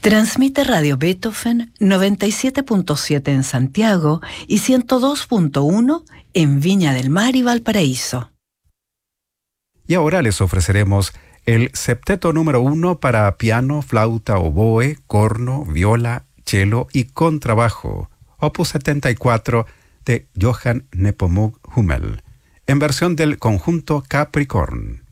Transmite Radio Beethoven 97.7 en Santiago y 102.1 en Viña del Mar y Valparaíso. Y ahora les ofreceremos el septeto número 1 para piano, flauta, oboe, corno, viola, cello y contrabajo, opus 74 de Johann Nepomuk Hummel, en versión del conjunto Capricorn.